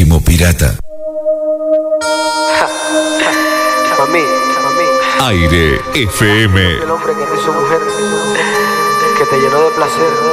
Primo Pirata. Mami. Aire FM. El hombre que te hizo mujer, que te llenó de placer.